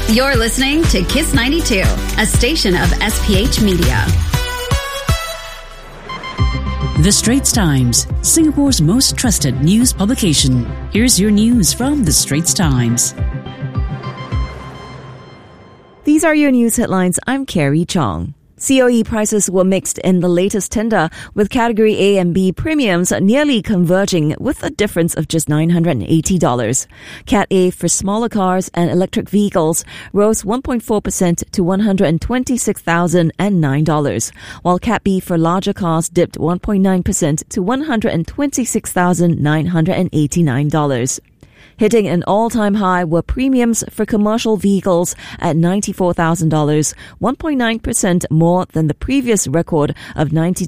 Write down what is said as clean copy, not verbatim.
You're listening to Kiss 92, a station of SPH Media. The Straits Times, Singapore's most trusted news publication. Here's your news from The Straits Times. These are your news headlines. I'm Carrie Chong. COE prices were mixed in the latest tender, with Category A and B premiums nearly converging with a difference of just $980. Cat A for smaller cars and electric vehicles rose 1.4% to $126,009, while Cat B for larger cars dipped 1.9% to $126,989. Hitting an all-time high were premiums for commercial vehicles at $94,000, 1.9% more than the previous record of $92,000.